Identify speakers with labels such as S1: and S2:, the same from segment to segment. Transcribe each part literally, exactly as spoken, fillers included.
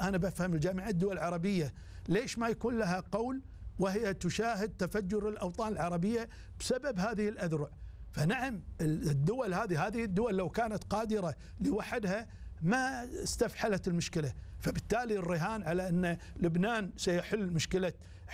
S1: أنا بفهم الجامعة الدول العربية ليش ما يكون لها قول وهي تشاهد تفجر الأوطان العربية بسبب هذه الأذرع. فنعم الدول هذه هذه الدول لو كانت قادرة لوحدها ما استفحلت المشكلة. فبالتالي الرهان على أن لبنان سيحل مشكلة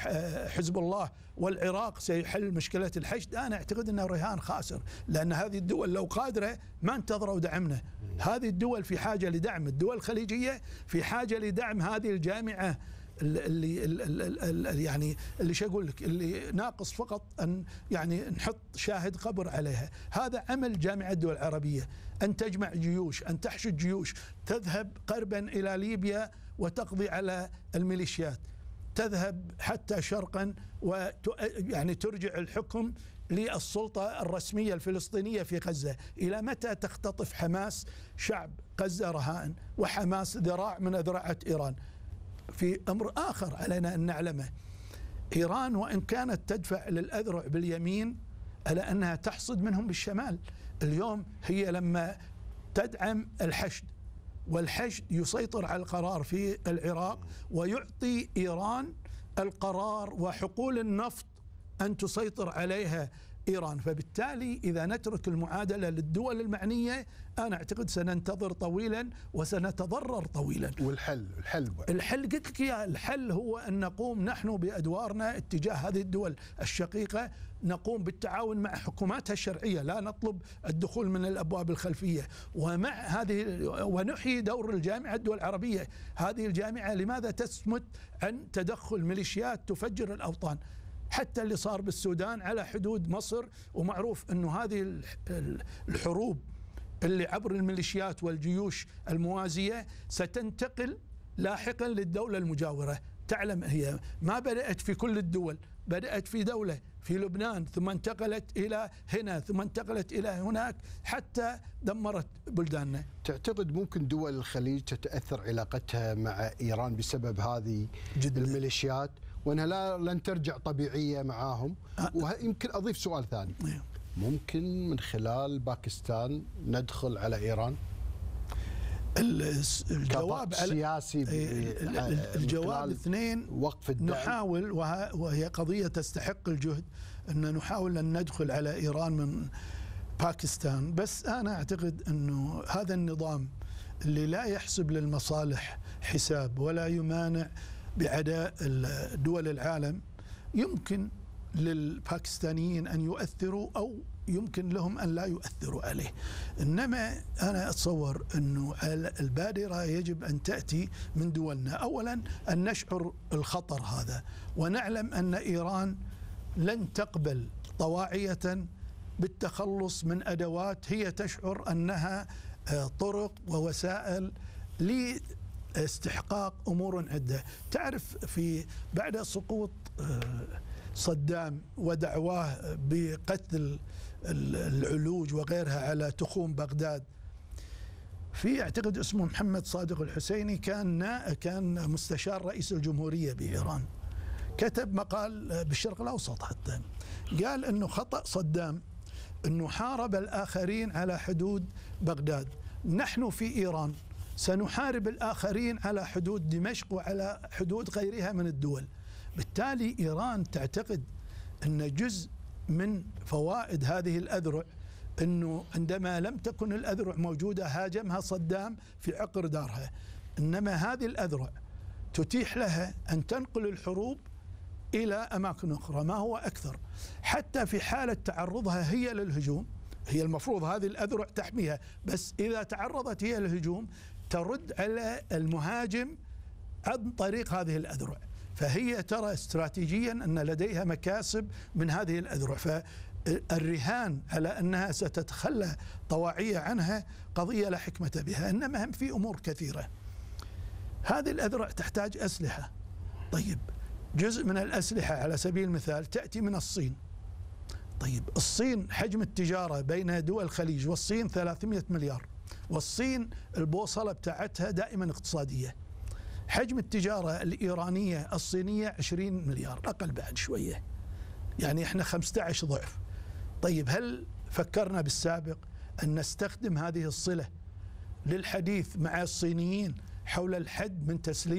S1: حزب الله والعراق سيحل مشكلة الحشد، أنا أعتقد أنه رهان خاسر، لأن هذه الدول لو قادرة ما انتظروا دعمنا. هذه الدول في حاجة لدعم، الدول الخليجية في حاجة لدعم هذه الجامعة اللي, اللي يعني اللي شو اقول لك اللي ناقص فقط ان يعني نحط شاهد قبر عليها. هذا عمل جامعة الدول العربية، ان تجمع جيوش، ان تحشد جيوش، تذهب قربا الى ليبيا وتقضي على الميليشيات، تذهب حتى شرقا ويعني ترجع الحكم للسلطة الرسمية الفلسطينية في غزة. إلى متى تختطف حماس شعب غزة رهائن، وحماس ذراع من أذرعة إيران؟ في أمر آخر علينا أن نعلمه، إيران وإن كانت تدفع للأذرع باليمين ألا أنها تحصد منهم بالشمال. اليوم هي لما تدعم الحشد، والحشد يسيطر على القرار في العراق ويعطي إيران القرار وحقول النفط أن تسيطر عليها إيران. فبالتالي إذا نترك المعادلة للدول المعنية أنا أعتقد سننتظر طويلا وسنتضرر طويلا.
S2: والحل الحل
S1: الحل قلت لك يا الحل هو أن نقوم نحن بأدوارنا اتجاه هذه الدول الشقيقة، نقوم بالتعاون مع حكوماتها الشرعية، لا نطلب الدخول من الأبواب الخلفية، ومع هذه ونحيي دور الجامعة الدول العربية. هذه الجامعة لماذا تسمت عن تدخل ميليشيات تفجر الأوطان؟ حتى اللي صار بالسودان على حدود مصر، ومعروف أنه هذه الحروب اللي عبر الميليشيات والجيوش الموازية ستنتقل لاحقا للدولة المجاورة. تعلم هي ما بدأت في كل الدول، بدأت في دولة في لبنان ثم انتقلت إلى هنا ثم انتقلت إلى هناك حتى دمرت بلداننا.
S2: تعتقد ممكن دول الخليج تتأثر علاقتها مع إيران بسبب هذه جدا الميليشيات وأنها لا لن ترجع طبيعية معاهم؟ ويمكن أضيف سؤال ثاني، ممكن من خلال باكستان ندخل على إيران؟
S1: الجواب
S2: سياسي
S1: الجواب اثنين،
S2: وقف الدعم.
S1: نحاول وهي قضية تستحق الجهد أن نحاول أن ندخل على إيران من باكستان، بس أنا أعتقد أنه هذا النظام اللي لا يحسب للمصالح حساب ولا يمانع بعداء دول العالم يمكن للباكستانيين أن يؤثروا أو يمكن لهم أن لا يؤثروا عليه. إنما أنا أتصور أنه البادرة يجب أن تأتي من دولنا. أولا أن نشعر الخطر هذا ونعلم أن إيران لن تقبل طواعية بالتخلص من أدوات هي تشعر أنها طرق ووسائل لاستحقاق أمور عدة. تعرف في بعد سقوط صدام ودعواه بقتل العلوج وغيرها على تخوم بغداد، في اعتقد اسمه محمد صادق الحسيني كان كان مستشار رئيس الجمهورية بإيران، كتب مقال بالشرق الأوسط حتى قال أنه خطأ صدام أنه حارب الآخرين على حدود بغداد، نحن في إيران سنحارب الآخرين على حدود دمشق وعلى حدود غيرها من الدول. بالتالي إيران تعتقد أن جزء من فوائد هذه الأذرع أنه عندما لم تكن الأذرع موجودة هاجمها صدام في عقر دارها، إنما هذه الأذرع تتيح لها أن تنقل الحروب إلى أماكن أخرى ما هو أكثر. حتى في حالة تعرضها هي للهجوم، هي المفروض هذه الأذرع تحميها، بس إذا تعرضت هي للهجوم ترد على المهاجم عن طريق هذه الأذرع. فهي ترى استراتيجيا أن لديها مكاسب من هذه الأذرع، فالرهان على أنها ستتخلى طواعية عنها قضية لا حكمة بها. إنما هم في أمور كثيرة. هذه الأذرع تحتاج أسلحة، طيب جزء من الأسلحة على سبيل المثال تأتي من الصين. طيب الصين حجم التجارة بين دول الخليج والصين ثلاثمئة مليار، والصين البوصلة بتاعتها دائما اقتصادية. حجم التجارة الإيرانية الصينية عشرين مليار، أقل بعد شوية، يعني إحنا خمسة عشر ضعف. طيب هل فكرنا بالسابق أن نستخدم هذه الصلة للحديث مع الصينيين حول الحد من تسليم